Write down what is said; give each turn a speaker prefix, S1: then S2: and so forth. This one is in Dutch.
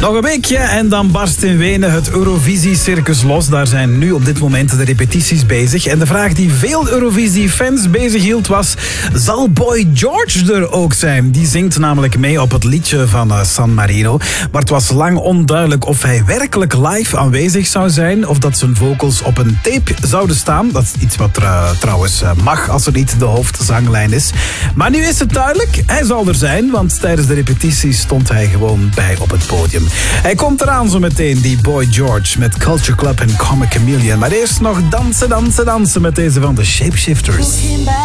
S1: Nog een weekje en dan barst in Wenen het Eurovisie-circus los. Daar zijn nu op dit moment de repetities bezig. En de vraag die veel Eurovisie-fans bezighield was... zal Boy George er ook zijn? Die zingt namelijk mee op het liedje van San Marino. Maar het was lang onduidelijk of hij werkelijk live aanwezig zou zijn... of dat zijn vocals op een tape zouden staan. Dat is iets wat trouwens mag als er niet de hoofdzanglijn is. Maar nu is het duidelijk. Hij zal er zijn, want tijdens de repetities stond hij gewoon bij op het podium. Hij komt eraan zo meteen, die Boy George, met Culture Club en Comic Chameleon. Maar eerst nog dansen met deze van de Shapeshifters.